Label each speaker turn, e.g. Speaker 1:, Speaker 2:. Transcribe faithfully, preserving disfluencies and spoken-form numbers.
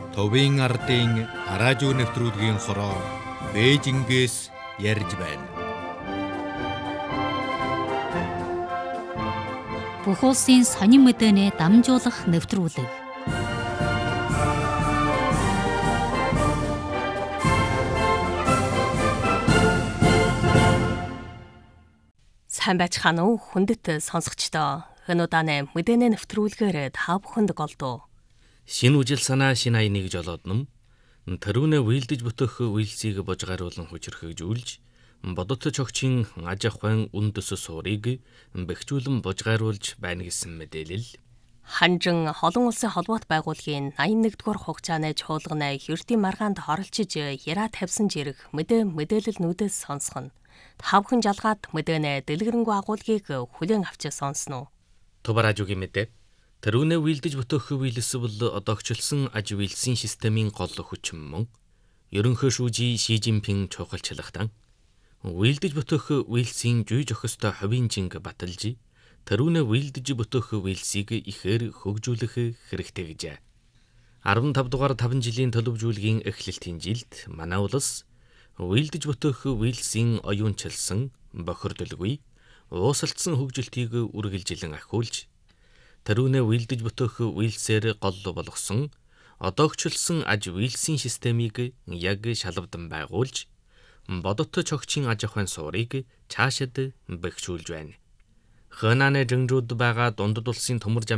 Speaker 1: Товын ардын араажуу нэвтрүүлгийн хороо Бээжингээс ярьж байна.
Speaker 2: Бүх улсын сонин мэдээлэл дамжуулах нэвтрүүлэг.
Speaker 3: Сайн байцгаана уу хүндэт сонсогчдоо. Энэ удааны мэдээний нэвтрүүлгээр та бүхэнд голдуу.
Speaker 4: Шинэ үжил санаа шинэ аяны гэж олоод ном. Тэрүүнээ үйлдэж бүтэх үйлсийг божгааруулан хүчрхэгжүүлж, бодот чогчийн аж ахуйн үн төс суурийг бэхжүүлэн божгааруулж байна гэсэн мэдээлэл.
Speaker 3: Ханжин олон улсын холбоот байгууллагын найман нэгдүгээр хугацааны чуулганы ердийн маргаанд хоролцож яраа тавьсан жирэх мэдээ мэдээлэл нүдээс сонсгоно. Та бүхэн жалгаад мэдэнэ дэлгэрэнгүй агуулгыг хүлээн авч сонсноо.
Speaker 4: Тубаражуугийн мэдээ. Тэрүүнээ үйлдэж бүтэх үйлс бол одоогчлсон аж үйлсийн системийн гол хүчин мөн. Ерөнхий шүүжи Ши Жинпин чухалчлагдан үйлдэж бүтэх үйлсийн зүй зохистой хувийн жинг баталж, тэрүүнээ үйлдэж бүтэх үйлсийг ихээр хөгжүүлэх хэрэгтэй гэжээ. арван тав дугаар таван жилийн төлөвлөгийн эхлэлтийн жилд манай улс үйлдэж бүтэх үйлсийн оюунчилсан, бохирдолгүй, уусалтсан хөгжилтийг үргэлжилэн ахиулж, тэрүүнээ үйлдэж бүтэх үйлсээр гол болгосон, одоогчлсон аж үйлсийн системийг яг шалавдан байгуулж, бодот чогчийн аж ахуйн суурийг цаашид бэхжүүлж байна. Хэнанэ жинжүүд байгаа дундад улсын төмөр